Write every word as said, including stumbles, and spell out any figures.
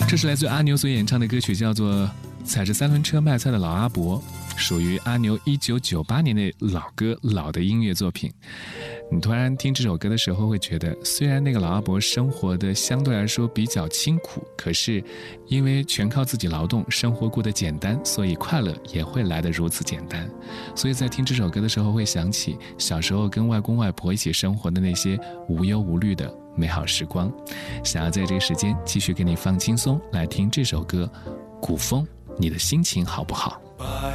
这是来自阿牛所演唱的歌曲，叫做《踩着三轮车卖菜的老阿伯》，属于阿牛一九九八年的老歌，老的音乐作品。你突然听这首歌的时候会觉得，虽然那个老阿伯生活的相对来说比较清苦，可是因为全靠自己劳动，生活过得简单，所以快乐也会来得如此简单。所以在听这首歌的时候会想起小时候跟外公外婆一起生活的那些无忧无虑的美好时光。想要在这个时间继续给你放轻松，来听这首歌《古风》，你的心情好不好？